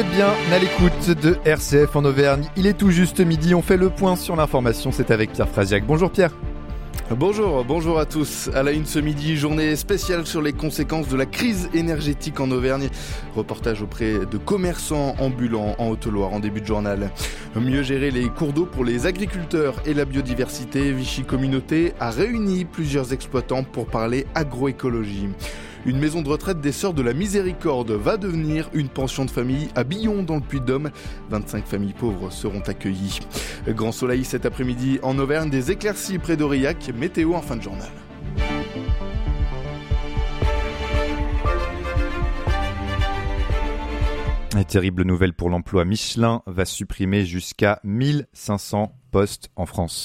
Bien à l'écoute de RCF en Auvergne, il est tout juste midi, on fait le point sur l'information, c'est avec Pierre Frasiac. Bonjour Pierre. Bonjour à tous. À la une ce midi, journée spéciale sur les conséquences de la crise énergétique en Auvergne. Reportage auprès de commerçants ambulants en Haute-Loire en début de journal. Mieux gérer les cours d'eau pour les agriculteurs et la biodiversité. Vichy Communauté a réuni plusieurs exploitants pour parler agroécologie. Une maison de retraite des Sœurs de la Miséricorde va devenir une pension de famille à Billon dans le Puy-de-Dôme. 25 familles pauvres seront accueillies. Grand soleil cet après-midi en Auvergne, des éclaircies près d'Aurillac. Météo en fin de journal. Et terrible nouvelle pour l'emploi, Michelin va supprimer jusqu'à 1500 postes en France.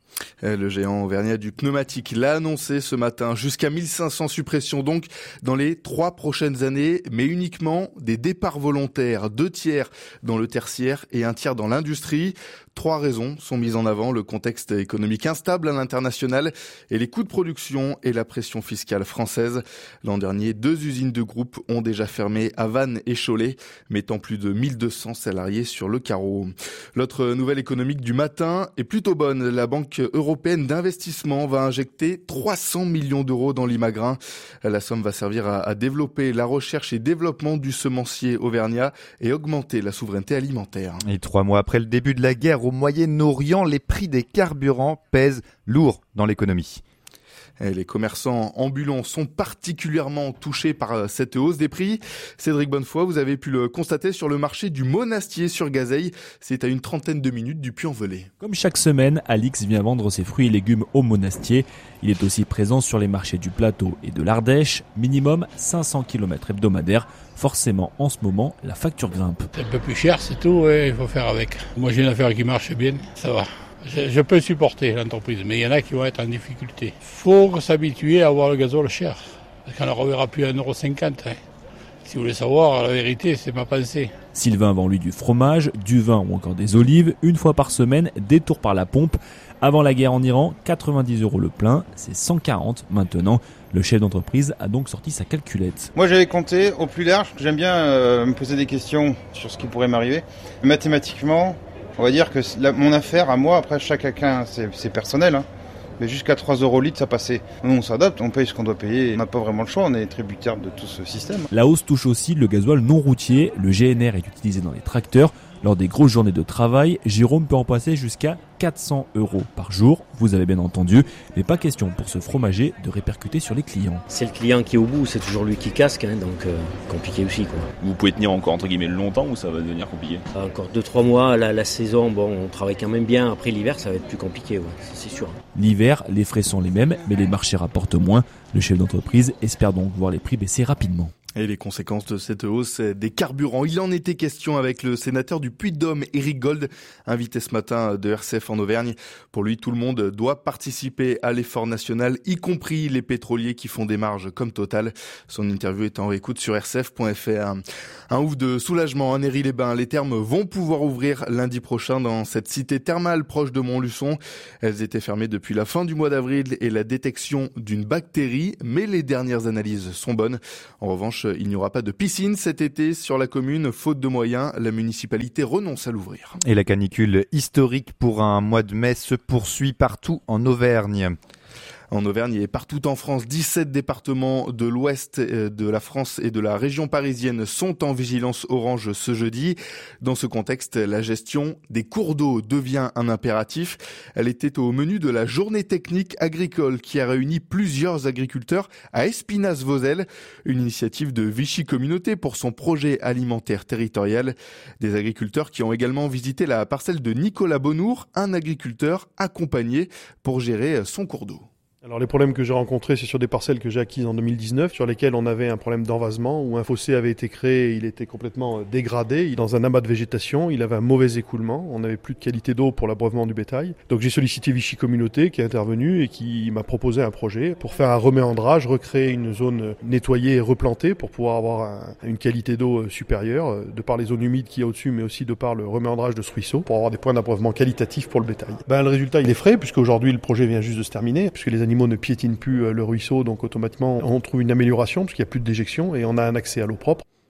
Le géant auvergnat du pneumatique l'a annoncé ce matin, jusqu'à 1500 suppressions donc dans les 3 prochaines années, mais uniquement des départs volontaires, 2 tiers dans le tertiaire et 1 tiers dans l'industrie. 3 raisons sont mises en avant, le contexte économique instable à l'international et les coûts de production et la pression fiscale française. L'an dernier, 2 usines de groupe ont déjà fermé à Vannes et Cholet, mettant plus de 1200 salariés sur le carreau. L'autre nouvelle économique du matin est plutôt bonne. La Banque européenne d'investissement va injecter 300 millions d'euros dans l'Imagrin. La somme va servir à développer la recherche et développement du semencier auvergnat et augmenter la souveraineté alimentaire. Et 3 mois après le début de la guerre au Moyen-Orient, les prix des carburants pèsent lourd dans l'économie. Les commerçants ambulants sont particulièrement touchés par cette hausse des prix. Cédric Bonnefoy, vous avez pu le constater sur le marché du Monastier sur Gazeille. C'est à une trentaine de minutes du Puy-en-Velay. Comme chaque semaine, Alix vient vendre ses fruits et légumes au Monastier. Il est aussi présent sur les marchés du Plateau et de l'Ardèche. Minimum 500 km hebdomadaires. Forcément, en ce moment, la facture grimpe. C'est un peu plus cher, c'est tout, il faut faire avec. Moi, j'ai une affaire qui marche bien, ça va. Je peux supporter l'entreprise, mais il y en a qui vont être en difficulté. Il faut s'habituer à avoir le gasoil cher, parce qu'on ne le reverra plus à 1,50 €. Si vous voulez savoir, la vérité, c'est ma pensée. Sylvain vend lui du fromage, du vin ou encore des olives. Une fois par semaine, détour par la pompe. Avant la guerre en Iran, 90 € le plein, c'est 140 maintenant. Le chef d'entreprise a donc sorti sa calculette. Moi j'avais compté au plus large, j'aime bien me poser des questions sur ce qui pourrait m'arriver. Mathématiquement, on va dire que mon affaire à moi, après chacun c'est personnel, hein, mais jusqu'à 3 € litre ça passait. Nous on s'adapte, on paye ce qu'on doit payer, on n'a pas vraiment le choix, on est tributaire de tout ce système. La hausse touche aussi le gasoil non routier, le GNR est utilisé dans les tracteurs. Lors des grosses journées de travail, Jérôme peut en passer jusqu'à 400 € par jour, vous avez bien entendu, mais pas question pour ce fromager de répercuter sur les clients. C'est le client qui est au bout, c'est toujours lui qui casque, donc compliqué aussi, quoi. Vous pouvez tenir encore entre guillemets longtemps ou ça va devenir compliqué ? Encore 2-3 mois, la saison, on travaille quand même bien, après l'hiver ça va être plus compliqué, ouais, c'est sûr. L'hiver, les frais sont les mêmes, mais les marchés rapportent moins. Le chef d'entreprise espère donc voir les prix baisser rapidement. Et les conséquences de cette hausse des carburants. Il en était question avec le sénateur du Puy-de-Dôme, Éric Gold, invité ce matin de RCF en Auvergne. Pour lui, tout le monde doit participer à l'effort national, y compris les pétroliers qui font des marges comme Total. Son interview est en réécoute sur rcf.fr. Un ouf de soulagement à Néry-les-Bains. Les thermes vont pouvoir ouvrir lundi prochain dans cette cité thermale proche de Montluçon. Elles étaient fermées depuis la fin du mois d'avril et la détection d'une bactérie, mais les dernières analyses sont bonnes. En revanche, il n'y aura pas de piscine cet été sur la commune. Faute de moyens, la municipalité renonce à l'ouvrir. Et la canicule historique pour un mois de mai se poursuit partout en Auvergne. En Auvergne et partout en France, 17 départements de l'ouest de la France et de la région parisienne sont en vigilance orange ce jeudi. Dans ce contexte, la gestion des cours d'eau devient un impératif. Elle était au menu de la journée technique agricole qui a réuni plusieurs agriculteurs à Espinasse-Vozelle, une initiative de Vichy Communauté pour son projet alimentaire territorial. Des agriculteurs qui ont également visité la parcelle de Nicolas Bonnour, un agriculteur accompagné pour gérer son cours d'eau. Alors les problèmes que j'ai rencontrés, c'est sur des parcelles que j'ai acquises en 2019, sur lesquelles on avait un problème d'envasement, où un fossé avait été créé, il était complètement dégradé, dans un amas de végétation, il avait un mauvais écoulement, on n'avait plus de qualité d'eau pour l'abreuvement du bétail. Donc j'ai sollicité Vichy Communauté qui est intervenu et qui m'a proposé un projet pour faire un reméandrage, recréer une zone nettoyée et replantée pour pouvoir avoir une qualité d'eau supérieure, de par les zones humides qu'il y a au-dessus, mais aussi de par le reméandrage de ce ruisseau, pour avoir des points d'abreuvement qualitatifs pour le bétail. Le résultat il est frais, puisqu'aujourd'hui le projet vient juste de se terminer, puisque les animaux ne piétinent plus le ruisseau, donc automatiquement on trouve une amélioration, parce qu'il n'y a plus de déjection et on a un accès à l'eau propre.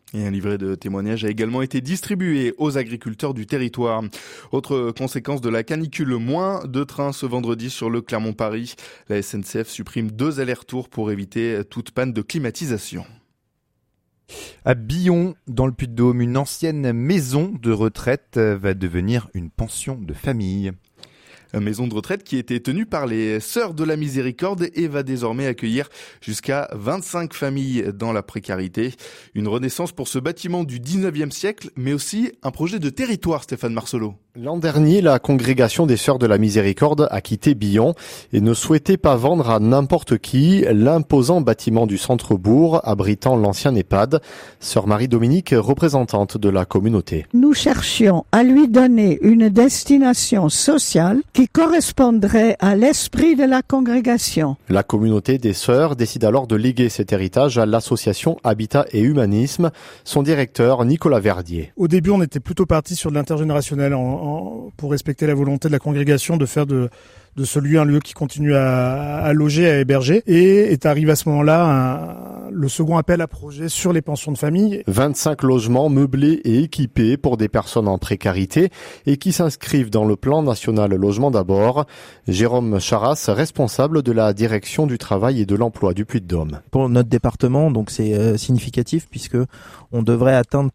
Et un livret de témoignages a également été distribué aux agriculteurs du territoire. Autre conséquence de la canicule, moins de trains ce vendredi sur le Clermont-Paris. La SNCF supprime 2 allers-retours pour éviter toute panne de climatisation. À Billon, dans le Puy-de-Dôme, une ancienne maison de retraite va devenir une pension de famille. Une maison de retraite qui était tenue par les Sœurs de la Miséricorde et va désormais accueillir jusqu'à 25 familles dans la précarité. Une renaissance pour ce bâtiment du 19e siècle, mais aussi un projet de territoire, Stéphane Marcelot. L'an dernier, la congrégation des Sœurs de la Miséricorde a quitté Billon et ne souhaitait pas vendre à n'importe qui l'imposant bâtiment du centre-bourg abritant l'ancien EHPAD. Sœur Marie-Dominique, représentante de la communauté. Nous cherchions à lui donner une destination sociale qui correspondrait à l'esprit de la congrégation. La communauté des Sœurs décide alors de léguer cet héritage à l'association Habitat et Humanisme. Son directeur, Nicolas Verdier. Au début, on était plutôt parti sur de l'intergénérationnel pour respecter la volonté de la congrégation de faire de ce lieu un lieu qui continue à loger, à héberger. Et est arrivé à ce moment-là le second appel à projet sur les pensions de famille. 25 logements meublés et équipés pour des personnes en précarité et qui s'inscrivent dans le plan national Logement d'abord. Jérôme Charras, responsable de la direction du travail et de l'emploi du Puy-de-Dôme. Pour notre département, donc c'est significatif puisque on devrait atteindre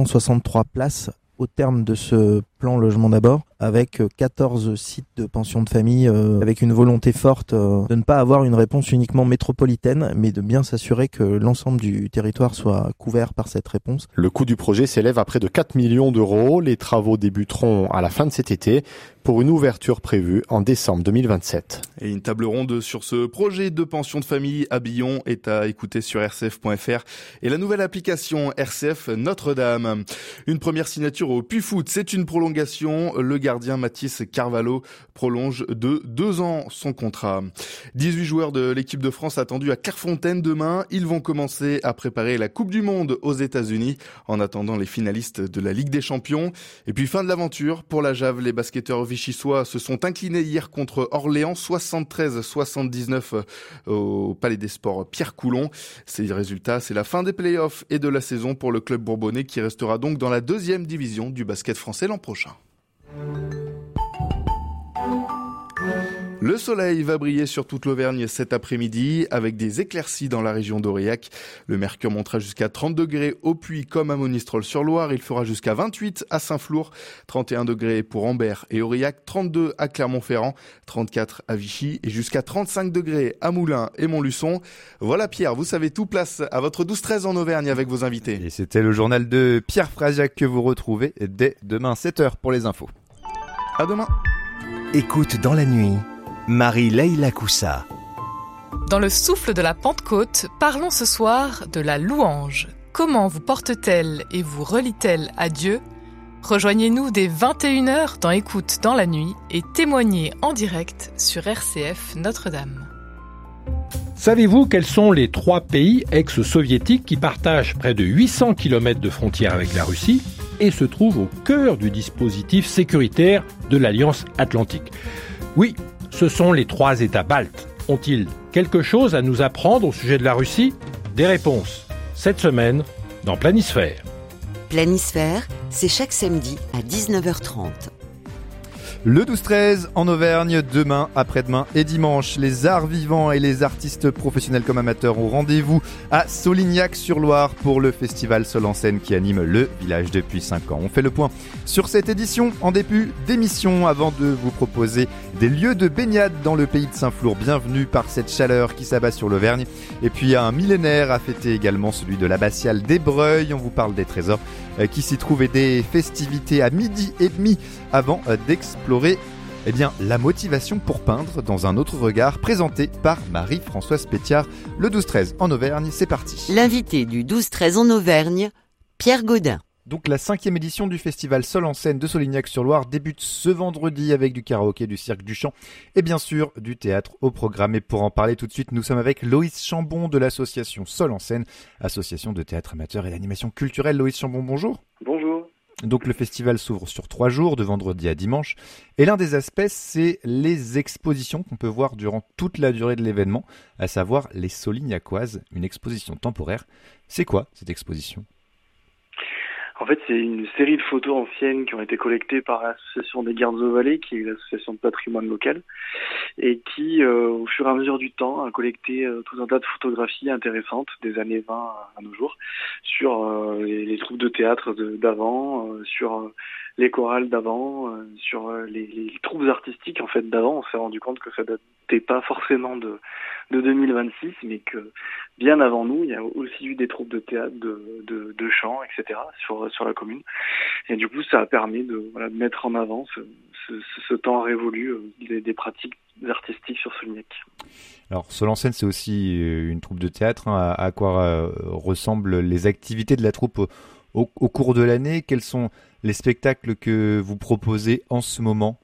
363 places au terme de ce plan Logement d'abord, avec 14 sites de pension de famille, avec une volonté forte de ne pas avoir une réponse uniquement métropolitaine, mais de bien s'assurer que l'ensemble du territoire soit couvert par cette réponse. Le coût du projet s'élève à près de 4 millions d'euros. Les travaux débuteront à la fin de cet été pour une ouverture prévue en décembre 2027. Et une table ronde sur ce projet de pension de famille à Billon est à écouter sur rcf.fr et la nouvelle application RCF Notre-Dame. Une première signature au Puy-Foot, c'est une prolongation. Le gardien Mathis Carvalho prolonge de 2 ans son contrat. 18 joueurs de l'équipe de France attendus à Clairefontaine demain. Ils vont commencer à préparer la Coupe du Monde aux États-Unis en attendant les finalistes de la Ligue des Champions. Et puis fin de l'aventure pour la Jave. Les basketteurs vichysois se sont inclinés hier contre Orléans 73-79 au Palais des Sports Pierre Coulon. Ces résultats, c'est la fin des playoffs et de la saison pour le club bourbonnais qui restera donc dans la 2e division du basket français l'an prochain. Le soleil va briller sur toute l'Auvergne cet après-midi avec des éclaircies dans la région d'Aurillac. Le mercure montera jusqu'à 30 degrés au Puy comme à Monistrol-sur-Loire. Il fera jusqu'à 28 à Saint-Flour, 31 degrés pour Ambert et Aurillac, 32 à Clermont-Ferrand, 34 à Vichy et jusqu'à 35 degrés à Moulins et Montluçon. Voilà Pierre, vous savez tout, place à votre 12-13 en Auvergne avec vos invités. Et c'était le journal de Pierre Frasiac que vous retrouvez dès demain 7h pour les infos. À demain. Écoute dans la nuit. Marie-Leila Coussa. Dans le souffle de la Pentecôte, parlons ce soir de la louange. Comment vous porte-t-elle et vous relie-t-elle à Dieu ? Rejoignez-nous dès 21h dans Écoute dans la nuit et témoignez en direct sur RCF Notre-Dame. Savez-vous quels sont les 3 pays ex-soviétiques qui partagent près de 800 km de frontières avec la Russie et se trouvent au cœur du dispositif sécuritaire de l'Alliance Atlantique ? Oui, ce sont les 3 États baltes. Ont-ils quelque chose à nous apprendre au sujet de la Russie ? Des réponses cette semaine dans Planisphère. Planisphère, c'est chaque samedi à 19h30. Le 12-13 en Auvergne, demain, après-demain et dimanche. Les arts vivants et les artistes professionnels comme amateurs ont rendez-vous à Solignac-sur-Loire pour le festival Sol en scène qui anime le village depuis 5 ans. On fait le point sur cette édition en début d'émission avant de vous proposer des lieux de baignade dans le pays de Saint-Flour. Bienvenue par cette chaleur qui s'abat sur l'Auvergne. Et puis un millénaire à fêter également, celui de l'abbatiale d'Ébreuil. On vous parle des trésors qui s'y trouvent et des festivités à 12h30 avant d'explorer la motivation pour peindre dans un autre regard, présenté par Marie-Françoise Pétiard. Le 12-13 en Auvergne, c'est parti. L'invité du 12-13 en Auvergne, Pierre Gaudin. Donc la 5e édition du festival Sol en scène de Solignac-sur-Loire débute ce vendredi avec du karaoké, du cirque, du chant et bien sûr du théâtre au programme. Et pour en parler tout de suite, nous sommes avec Loïs Chambon de l'association Sol en scène, association de théâtre amateur et d'animation culturelle. Loïs Chambon, bonjour. Bonjour. Donc le festival s'ouvre sur 3 jours, de vendredi à dimanche. Et l'un des aspects, c'est les expositions qu'on peut voir durant toute la durée de l'événement, à savoir les Solignacoises, une exposition temporaire. C'est quoi cette exposition ? En fait, c'est une série de photos anciennes qui ont été collectées par l'association des Gardes au Valais, qui est l'association de patrimoine local, et qui, au fur et à mesure du temps, a collecté tout un tas de photographies intéressantes des années 20 à nos jours, sur les troupes de théâtre d'avant, sur les chorales d'avant, sur les troupes artistiques en fait d'avant. On s'est rendu compte que ça datait pas forcément de 2026, mais que bien avant nous, il y a aussi eu des troupes de théâtre, de chant, etc. sur la commune. Et du coup, ça a permis de mettre en avant ce temps révolu des pratiques artistiques sur Solignac. Alors, Seul-en-Scène, c'est aussi une troupe de théâtre. À quoi ressemblent les activités de la troupe au cours de l'année? Quels sont les spectacles que vous proposez en ce moment?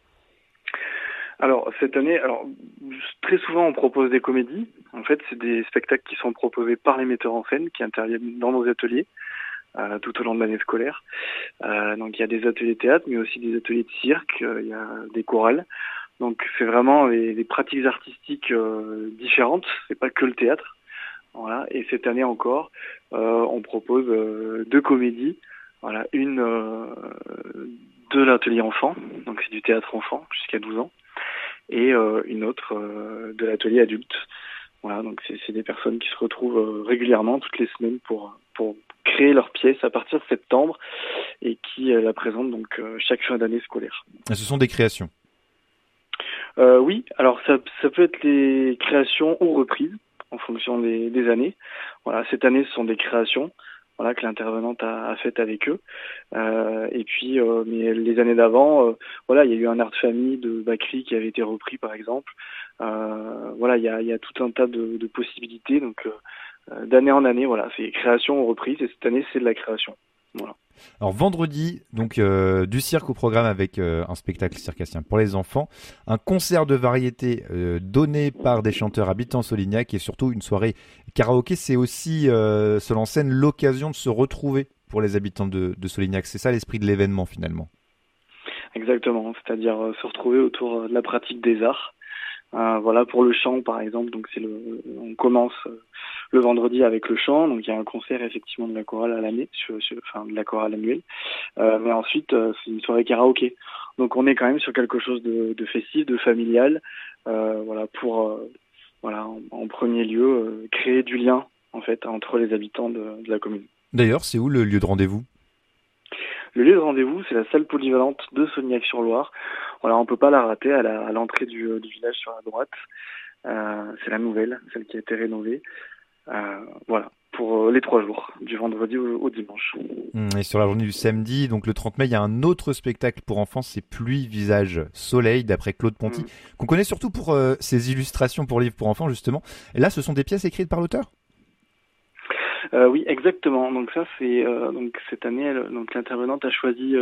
Alors, cette année, très souvent, on propose des comédies. En fait, c'est des spectacles qui sont proposés par les metteurs en scène qui interviennent dans nos ateliers tout au long de l'année scolaire. Donc, il y a des ateliers théâtre, mais aussi des ateliers de cirque, il y a des chorales. Donc, c'est vraiment les pratiques artistiques différentes. C'est pas que le théâtre. Voilà. Et cette année encore, on propose 2 comédies. Voilà, une de l'atelier enfant, donc c'est du théâtre enfant jusqu'à 12 ans, et une autre de l'atelier adulte. Voilà, donc c'est des personnes qui se retrouvent régulièrement toutes les semaines pour créer leur pièce à partir de septembre et qui la présentent donc chaque fin d'année scolaire. Et ce sont des créations? Oui, alors ça peut être les créations ou reprises en fonction des années. Voilà, cette année ce sont des créations. Voilà, que l'intervenante a fait avec eux. Et puis, mais les années d'avant, voilà, il y a eu un art de famille de Bakri qui avait été repris, par exemple. Voilà, il y a tout un tas de possibilités. Donc, d'année en année, voilà, c'est création ou reprise. Et cette année, c'est de la création. Voilà. Alors vendredi, donc du cirque au programme avec un spectacle circassien pour les enfants, un concert de variété donné par des chanteurs habitants Solignac et surtout une soirée karaoké. C'est aussi Seul-en-Scène l'occasion de se retrouver pour les habitants de Solignac. C'est ça l'esprit de l'événement finalement. Exactement, c'est-à-dire se retrouver autour de la pratique des arts. Voilà, pour le chant par exemple, donc on commence le vendredi avec le chant, donc il y a un concert effectivement de la chorale à l'année, de la chorale annuelle, mais ensuite c'est une soirée karaoké, donc on est quand même sur quelque chose de festif, de familial, voilà, pour en premier lieu créer du lien en fait entre les habitants de la commune. D'ailleurs, c'est où le lieu de rendez-vous? Le lieu de rendez-vous, c'est la salle polyvalente de Solignac-sur-Loire. Voilà, on peut pas la rater à l'entrée du village sur la droite. C'est la nouvelle, celle qui a été rénovée. Voilà, pour les 3 jours, du vendredi au dimanche. Et sur la journée du samedi, donc le 30 mai, il y a un autre spectacle pour enfants, c'est Pluie, Visage, Soleil, d'après Claude Ponty, qu'on connaît surtout pour ses illustrations pour livres pour enfants, justement. Et là, ce sont des pièces écrites par l'auteur? Oui, exactement. Donc ça, c'est donc cette année, donc l'intervenante a choisi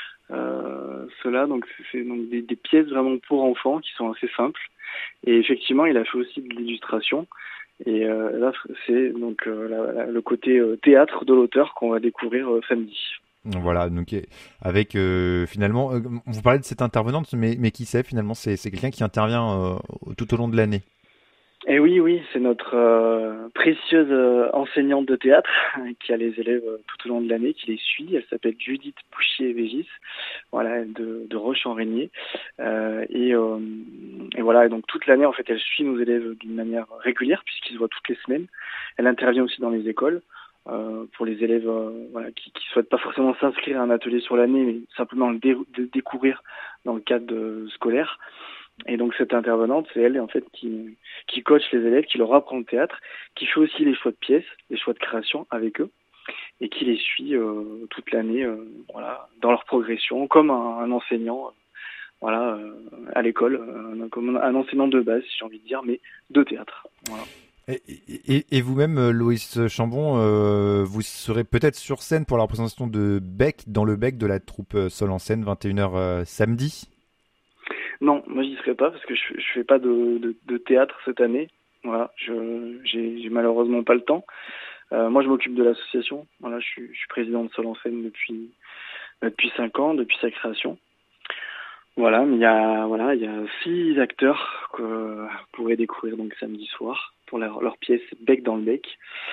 cela. Donc c'est donc des pièces vraiment pour enfants qui sont assez simples. Et effectivement, il a fait aussi de l'illustration. Et là, c'est donc le côté théâtre de l'auteur qu'on va découvrir samedi. Voilà, donc avec finalement, vous parlez de cette intervenante, mais qui c'est finalement? C'est quelqu'un qui intervient tout au long de l'année. Et oui, c'est notre précieuse enseignante de théâtre qui a les élèves tout au long de l'année, qui les suit. Elle s'appelle Judith Bouchier-Végis, voilà, de Roche-en-Régnier. Et voilà, et donc toute l'année, en fait, elle suit nos élèves d'une manière régulière, puisqu'ils se voient toutes les semaines. Elle intervient aussi dans les écoles. Pour les élèves voilà, qui souhaitent pas forcément s'inscrire à un atelier sur l'année, mais simplement le découvrir dans le cadre scolaire. Et donc cette intervenante, c'est elle en fait qui coach les élèves, qui leur apprend le théâtre, qui fait aussi les choix de pièces, les choix de création avec eux, et qui les suit toute l'année, voilà, dans leur progression, comme un enseignant, voilà, à l'école, comme un enseignant de base, si j'ai envie de dire, mais de théâtre. Voilà. Et vous-même, Loïs Chambon, vous serez peut-être sur scène pour la représentation de Bec, dans le Bec de la troupe Seul-en-Scène, 21h samedi? Non, moi j'y serai pas parce que je fais pas de théâtre cette année. Voilà, j'ai malheureusement pas le temps. Moi je m'occupe de l'association. Voilà, je suis président de Seul-en-Scène depuis 5 ans, depuis sa création. Voilà, mais il y a 6 acteurs que vous pourrez découvrir donc samedi soir pour leur pièce Bec dans le Bec.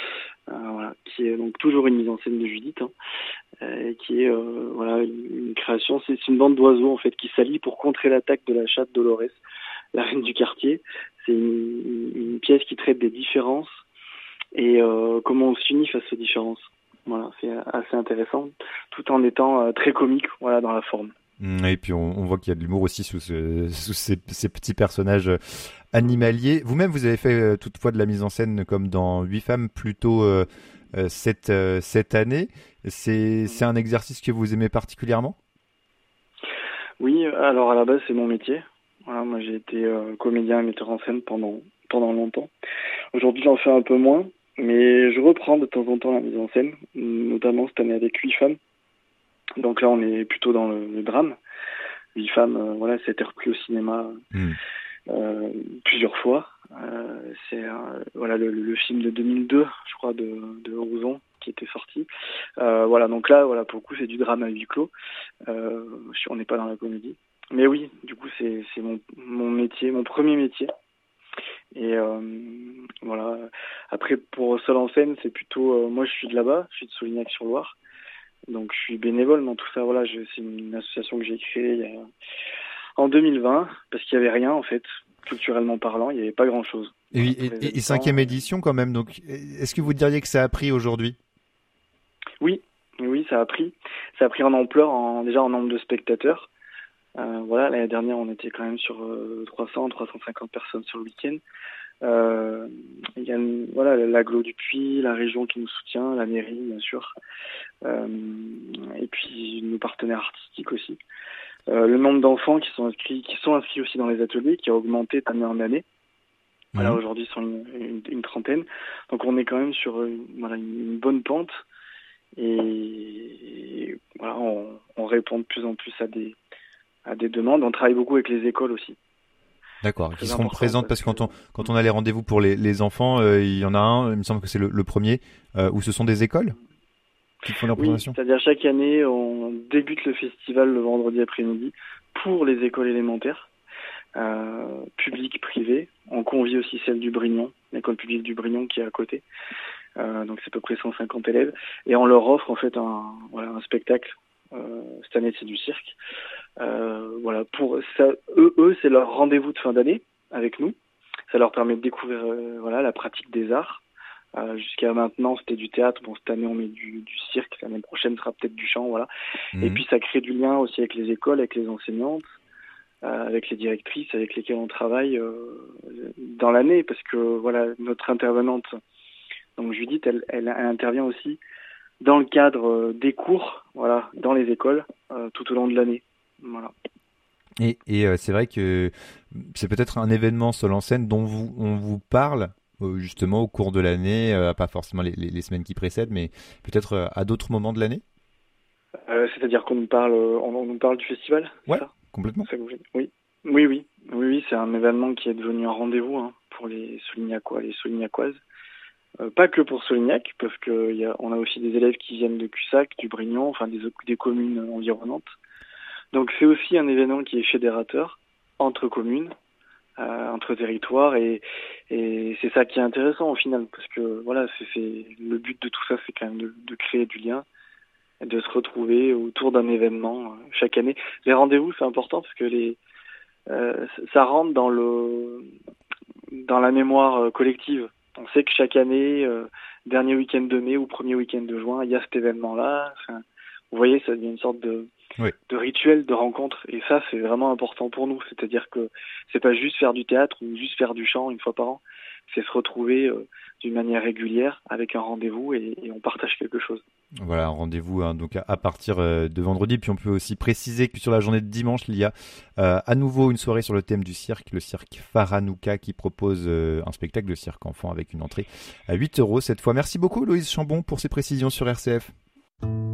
qui est donc toujours une mise en scène de Judith, qui est une création. C'est une bande d'oiseaux en fait qui s'allie pour contrer l'attaque de la chatte Dolores, la reine du quartier. C'est une pièce qui traite des différences et comment on s'unit face aux différences. Voilà, c'est assez intéressant, tout en étant très comique, dans la forme. Et puis on voit qu'il y a de l'humour aussi sous ces petits personnages animaliers. Vous-même, vous avez fait toutefois de la mise en scène comme dans 8 femmes plutôt cette année. C'est un exercice que vous aimez particulièrement ? Oui, alors à la base c'est mon métier. Voilà, moi j'ai été comédien et metteur en scène pendant longtemps. Aujourd'hui j'en fais un peu moins, mais je reprends de temps en temps la mise en scène, notamment cette année avec 8 femmes. Donc là, on est plutôt dans le drame. 8 femmes, c'est repris au cinéma plusieurs fois. C'est le film de 2002, je crois, de Rouzon, qui était sorti. Donc là, pour le coup, c'est du drame à huis clos. On n'est pas dans la comédie. Mais oui, du coup, c'est mon métier, mon premier métier. Et Après, pour seul en scène, c'est plutôt... moi, je suis de là-bas, je suis de Solignac-sur-Loire. Donc je suis bénévole dans tout ça. C'est une association que j'ai créée en 2020 parce qu'il n'y avait rien en fait, culturellement parlant, il n'y avait pas grand-chose. Et 5e édition quand même. Donc est-ce que vous diriez que ça a pris aujourd'hui ? Oui, ça a pris. Ça a pris en ampleur, déjà en nombre de spectateurs. L'année dernière, on était quand même sur 300-350 personnes sur le week-end. Il y a l'agglo du Puy, la région qui nous soutient, la mairie bien sûr, et puis nos partenaires artistiques aussi. Le nombre d'enfants qui sont inscrits aussi dans les ateliers, qui a augmenté d'année en année. Aujourd'hui, ils sont une trentaine. Donc on est quand même sur une bonne pente et on répond de plus en plus à des demandes. On travaille beaucoup avec les écoles aussi. D'accord, qui seront présentes parce que quand on a les rendez-vous pour les enfants, il y en a un, il me semble que c'est le premier, où ce sont des écoles qui font leur présentation. Oui, c'est-à-dire chaque année, on débute le festival le vendredi après-midi pour les écoles élémentaires, publiques, privées. On convie aussi celle du Brignon, l'école publique du Brignon qui est à côté. Donc c'est à peu près 150 élèves. Et on leur offre en fait un spectacle. Cette année, c'est du cirque. Pour ça, eux, c'est leur rendez-vous de fin d'année avec nous. Ça leur permet de découvrir la pratique des arts. Jusqu'à maintenant, c'était du théâtre. Bon, cette année, on met du cirque. L'année prochaine sera peut-être du chant, Et puis, ça crée du lien aussi avec les écoles, avec les enseignantes, avec les directrices, avec lesquelles on travaille dans l'année, parce que notre intervenante, donc Judith, elle intervient aussi dans le cadre des cours, dans les écoles, tout au long de l'année. Voilà. Et c'est vrai que c'est peut-être un événement seul en scène dont on vous parle justement au cours de l'année, pas forcément les semaines qui précèdent, mais peut-être à d'autres moments de l'année. C'est-à-dire qu'on nous parle du festival. Ouais, ça complètement. Ça oui, c'est un événement qui est devenu un rendez-vous pour les Solignacois, les Solignacoises. Pas que pour Solignac, parce que on a aussi des élèves qui viennent de Cussac, du Brignon, des communes environnantes. Donc c'est aussi un événement qui est fédérateur entre communes, entre territoires, et c'est ça qui est intéressant au final, parce que c'est le but de tout ça, c'est quand même de créer du lien, et de se retrouver autour d'un événement chaque année. Les rendez-vous, c'est important parce que ça rentre dans la mémoire collective. On sait que chaque année, dernier week-end de mai ou premier week-end de juin, il y a cet événement-là. Vous voyez, ça devient une sorte de rituel de rencontre. Et ça, c'est vraiment important pour nous. C'est-à-dire que c'est pas juste faire du théâtre ou juste faire du chant une fois par an. C'est se retrouver d'une manière régulière avec un rendez-vous et on partage quelque chose. Voilà, un rendez-vous donc à partir de vendredi. Puis on peut aussi préciser que sur la journée de dimanche, il y a à nouveau une soirée sur le thème du cirque, le cirque Faranouka qui propose un spectacle de cirque enfant avec une entrée à 8 € cette fois. Merci beaucoup Loïse Chambon pour ces précisions sur RCF.